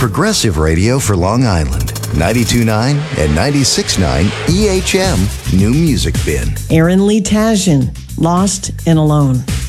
Progressive Radio for Long Island. 92.9 and 96.9 EHM New Music Bin. Aaron Lee Tasjan, Lost and Alone.